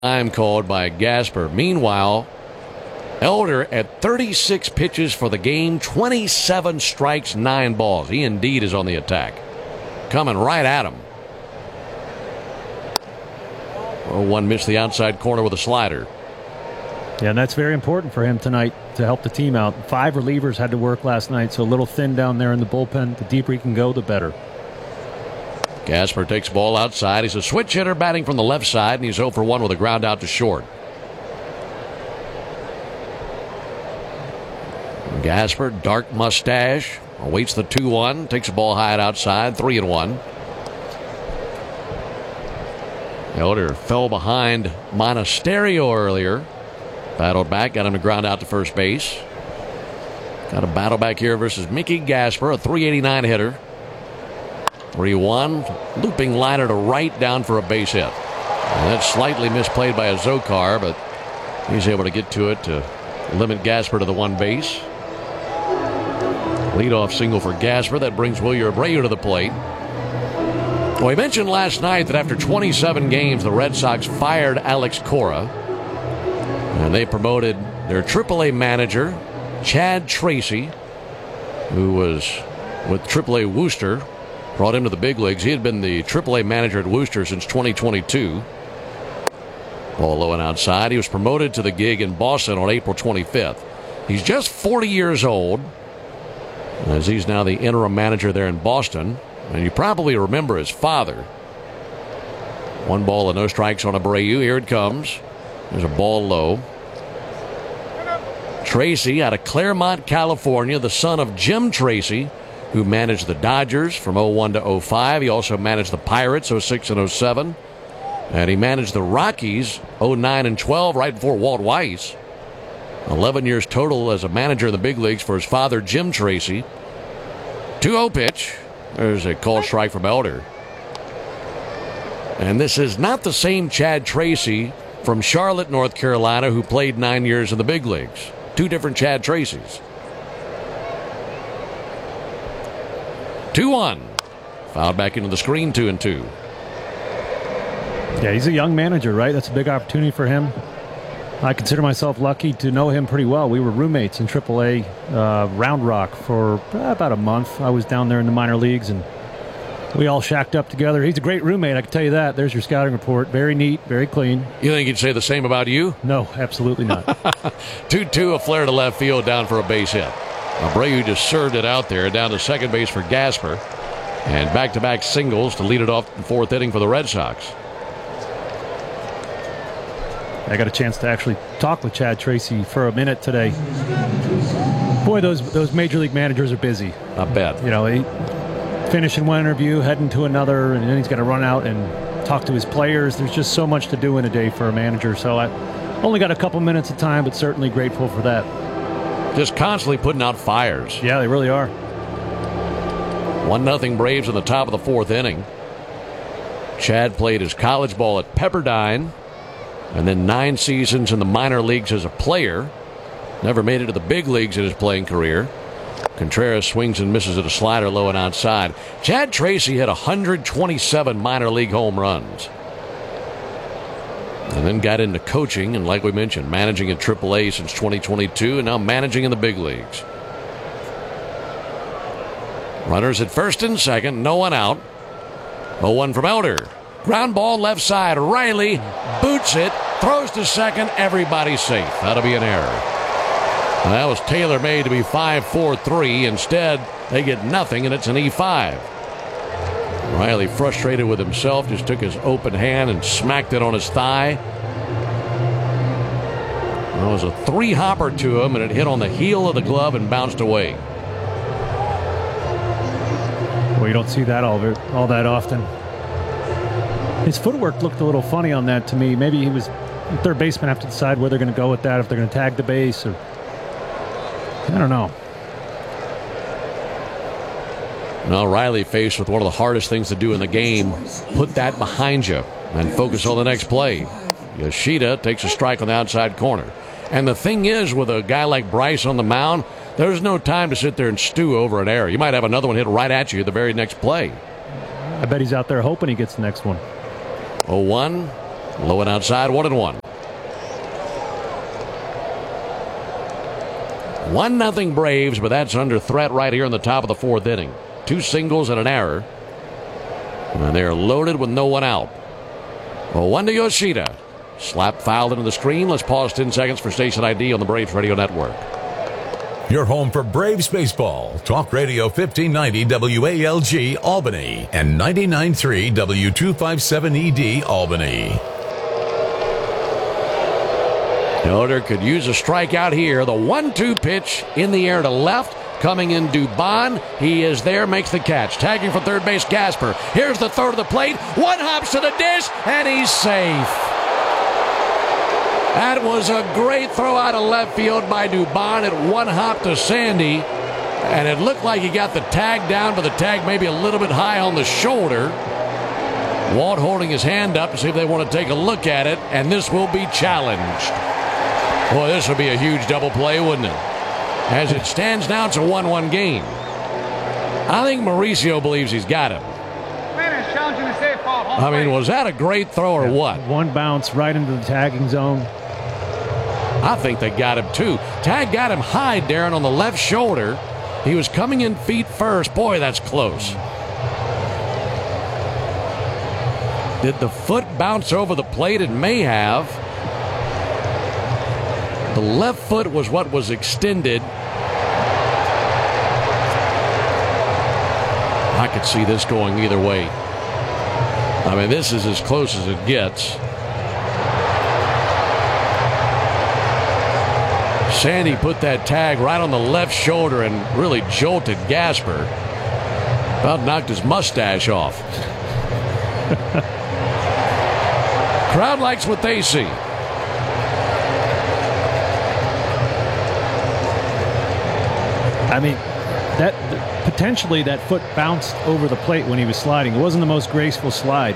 time called by Gasper. Meanwhile, Elder at 36 pitches for the game, 27 strikes, 9 balls. He indeed is on the attack. Coming right at him. 0-1 missed the outside corner with a slider. Yeah, and that's very important for him tonight to help the team out. 5 relievers had to work last night, so a little thin down there in the bullpen. The deeper he can go, the better. Gasper takes the ball outside. He's a switch hitter batting from the left side, and he's 0 for 1 with a ground out to short. Gasper, dark mustache, awaits the 2-1, takes the ball high and outside, 3-1. Elder fell behind Monasterio earlier. Battled back, got him to ground out to first base. Got a battle back here versus Mickey Gasper, a .389 hitter. 3-1, looping liner to right, down for a base hit. And that's slightly misplayed by a Zokar, but he's able to get to it to limit Gasper to the one base. Leadoff single for Gasper. That brings Wilyer Abreu to the plate. Well, we mentioned last night that after 27 games, the Red Sox fired Alex Cora. And they promoted their AAA manager, Chad Tracy, who was with AAA Worcester. Brought him to the big leagues. He had been the AAA manager at Worcester since 2022. Ball low and outside. He was promoted to the gig in Boston on April 25th. He's just 40 years old, as he's now the interim manager there in Boston. And you probably remember his father. 1 ball and no strikes on Abreu. Here it comes. There's a ball low. Tracy out of Claremont, California, the son of Jim Tracy, who managed the Dodgers from 01 to 05. He also managed the Pirates 06 and 07. And he managed the Rockies 09 and 12 right before Walt Weiss. 11 years total as a manager in the big leagues for his father, Jim Tracy. 2-0 pitch. There's a called strike from Elder. And this is not the same Chad Tracy from Charlotte, North Carolina, who played 9 years in the big leagues. 2 different Chad Tracys. 2-1. Fouled back into the screen, 2-2. Yeah, he's a young manager, right? That's a big opportunity for him. I consider myself lucky to know him pretty well. We were roommates in AAA Round Rock for about a month. I was down there in the minor leagues, and we all shacked up together. He's a great roommate, I can tell you that. There's your scouting report. Very neat, very clean. You think he'd say the same about you? No, absolutely not. 2-2, a flare to left field, down for a base hit. Abreu just served it out there, down to second base for Gasper. And back-to-back singles to lead it off in the 4th inning for the Red Sox. I got a chance to actually talk with Chad Tracy for a minute today. Boy, those major league managers are busy. I bet. You know, he finishing one interview, heading to another, and then he's got to run out and talk to his players. There's just so much to do in a day for a manager. So I only got a couple minutes of time, but certainly grateful for that. Just constantly putting out fires. Yeah, they really are. 1-0 Braves in the top of the 4th inning. Chad played his college ball at Pepperdine, and then 9 seasons in the minor leagues as a player. Never made it to the big leagues in his playing career. Contreras swings and misses at a slider low and outside. Chad Tracy hit 127 minor league home runs. And then got into coaching, and like we mentioned, managing in AAA since 2022, and now managing in the big leagues. Runners at first and second, no one out. 0-1 from Elder. Ground ball left side. Riley boots it, throws to second. Everybody's safe. That'll be an error. And that was tailor-made to be 5-4-3. Instead, they get nothing, and it's an E5. Riley, frustrated with himself, just took his open hand and smacked it on his thigh. It was a 3-hopper to him, and it hit on the heel of the glove and bounced away. Well, you don't see that all that often. His footwork looked a little funny on that to me. Maybe the third baseman have to decide where they're going to go with that, if they're going to tag the base, or I don't know. Now Riley faced with one of the hardest things to do in the game. Put that behind you and focus on the next play. Yoshida takes a strike on the outside corner. And the thing is, with a guy like Bryce on the mound, there's no time to sit there and stew over an error. You might have another one hit right at you the very next play. I bet he's out there hoping he gets the next one. 0-1. Low and outside, 1-1. 1-0 Braves, but that's under threat right here in the top of the fourth inning. 2 singles and an error. And they're loaded with no one out. Well, 1 to Yoshida. Slap fouled into the screen. Let's pause 10 seconds for station ID on the Braves Radio Network. Your home for Braves baseball. Talk Radio 1590 WALG Albany and 99.3 W257ED Albany. Yoder could use a strikeout here. The 1-2 pitch in the air to left. Coming in Dubon. He is there, makes the catch. Tagging for third base, Gasper. Here's the third of the plate. One hops to the dish, and he's safe. That was a great throw out of left field by Dubon. It one hop to Sandy, and it looked like he got the tag down, but the tag maybe a little bit high on the shoulder. Walt holding his hand up to see if they want to take a look at it, and this will be challenged. Boy, this would be a huge double play, wouldn't it? As it stands now, it's a 1-1 game. I think Mauricio believes he's got him. I mean, was that a great throw or what? One bounce right into the tagging zone. I think they got him too. Tag got him high, Darren, on the left shoulder. He was coming in feet first. Boy, that's close. Did the foot bounce over the plate? It may have. The left foot was what was extended. I could see this going either way. I mean, this is as close as it gets. Sandy put that tag right on the left shoulder and really jolted Gasper. About knocked his mustache off. Crowd likes what they see. I mean, that potentially that foot bounced over the plate when he was sliding. It wasn't the most graceful slide.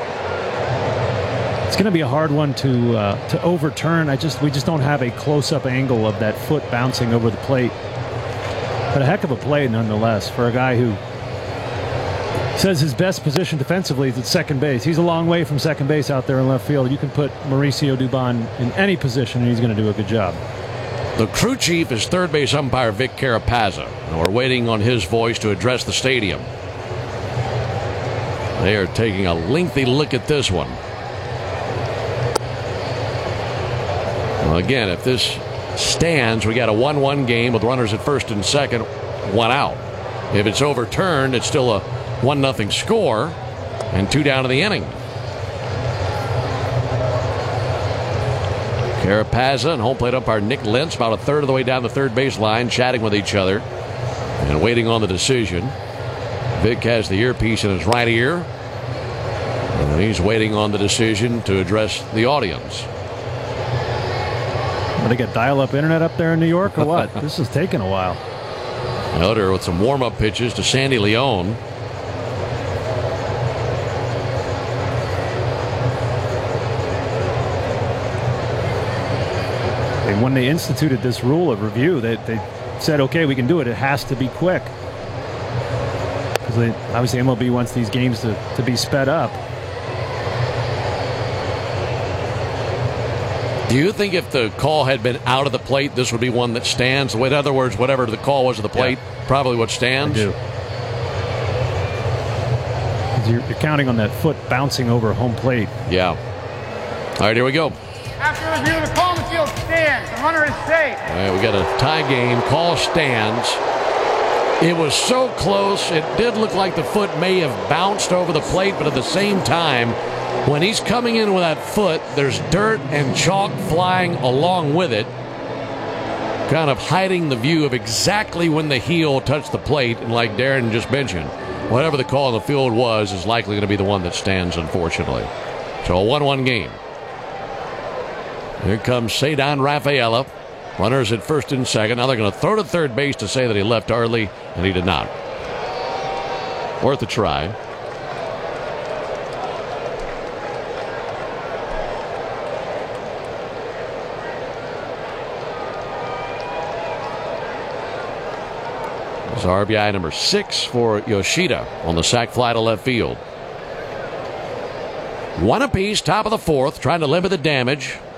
It's going to be a hard one to overturn. We just don't have a close-up angle of that foot bouncing over the plate. But a heck of a play nonetheless for a guy who says his best position defensively is at second base. He's a long way from second base out there in left field. You can put Mauricio Dubon in any position and he's going to do a good job. The crew chief is third base umpire Vic Carapazza, and we're waiting on his voice to address the stadium. They are taking a lengthy look at this one. Well, again, if this stands, we got a 1-1 game with runners at first and second, one out. If it's overturned, it's still a 1-0 score and 2 down in the inning. Carapazza and home plate umpire Nick Lentz about a third of the way down the third base line, chatting with each other and waiting on the decision. Vic has the earpiece in his right ear, and he's waiting on the decision to address the audience. They got dial-up internet up there in New York or what? This is taking a while. Elder with some warm-up pitches to Sandy Leon. When they instituted this rule of review, they said, okay, we can do it. It has to be quick. Because obviously MLB wants these games to be sped up. Do you think if the call had been out of the plate, this would be one that stands? In other words, whatever the call was of the plate, probably what stands? I do. You're counting on that foot bouncing over home plate. Yeah. All right, here we go. After review, the call in the field stands. The runner is safe. All right, we got a tie game. Call stands. It was so close. It did look like the foot may have bounced over the plate, but at the same time, when he's coming in with that foot, there's dirt and chalk flying along with it, kind of hiding the view of exactly when the heel touched the plate. And like Darren just mentioned, whatever the call in the field was is likely going to be the one that stands, unfortunately. So a 1-1 game. Here comes Ceddanne Rafaela. Runners at first and second. Now they're going to throw to third base to say that he left early, and he did not. Worth a try. This is RBI number 6 for Yoshida on the sac fly to left field. One apiece, top of the fourth, trying to limit the damage.